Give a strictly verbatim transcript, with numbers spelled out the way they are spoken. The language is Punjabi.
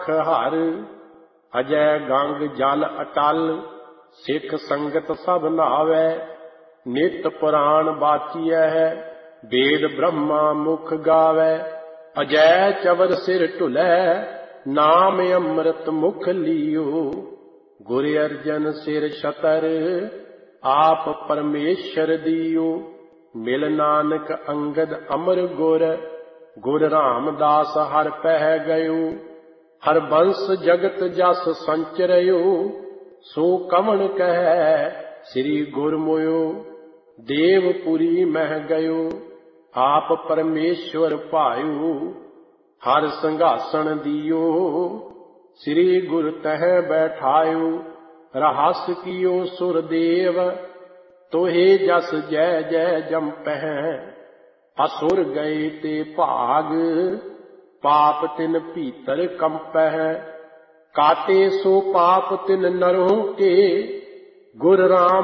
ਹਰ ਅਜੈ ਗੰਗ ਜਲ ਅਟਲ ਸਿੱਖ ਸੰਗਤ ਸਭ ਨਾਵੈ ਨਿਤ ਪੁਰਾਣ ਬਾਚੀਐ ਵੇਦ ਬ੍ਰਹਮਾ ਮੁਖ ਗਾਵੈ ਅਜੈ ਚਵਰ ਸਿਰ ਢੁਲੈ ਨਾਮ ਅੰਮ੍ਰਿਤ ਮੁਖ ਲੀਓ ਗੁਰ ਅਰਜਨ ਸਿਰ ਛਤਰ ਆਪ ਪਰਮੇਸ਼ਰ ਦੀਓ ਮਿਲ ਨਾਨਕ ਅੰਗਦ ਅਮਰ ਗੁਰ ਗੁਰ ਰਾਮਦਾਸ ਹਰ ਪਹਿ ਗਇਓ ਹਰ ਬੰਸ ਜਗਤ ਜਸ ਸੰਚਰਿਓ ਸੋ ਕਵਣ ਕਹੈ ਸ੍ਰੀ ਗੁਰ ਮੋਇਓ ਦੇਵਪੁਰੀ ਮਹਿ ਗਇਓ ਆਪ ਪਰਮੇਸ਼ਵਰ ਭਾਇਓ ਹਰ ਸੰਘਾਸਣ ਦੀਓ ਸ੍ਰੀ ਗੁਰ ਤਹਿ ਬੈਠਾਇਓ ਰਹਸ ਕੀਓ ਸੁਰਦੇਵ ਤੋਹੇ ਜਸ ਜੈ ਜੈ ਜੰਪਹਿ ਅਸੁਰ ਗਏ ਤੇ ਭਾਗ ਪਾਪ ਤਿਨ ਭੀਤਰ ਕੰਪਹਿ ਕਾਟੇ ਸੋ ਪਾਪ ਤਿਨ ਨਰੋਂ ਕੇ ਗੁਰ ਰਾਮ